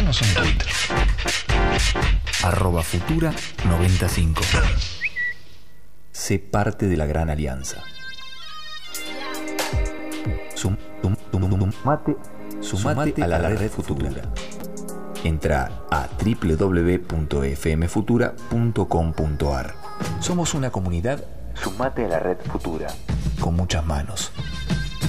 Mandanos un tweet. @futura95. Sé parte de la gran alianza. Sumate a la red Futura. Entra a www.fmfutura.com.ar. Somos una comunidad. Sumate a la red Futura. Con muchas manos.